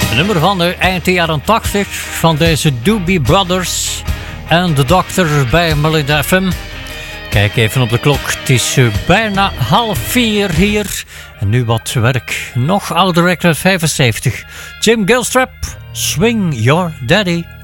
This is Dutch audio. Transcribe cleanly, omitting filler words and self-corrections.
Een nummer van de eind jaren 80 van deze Doobie Brothers en de dokter bij Melody FM. Kijk even op de klok, het is bijna 3:30 hier. En nu wat werk, nog ouder record 75. Jim Gilstrap, Swing Your Daddy.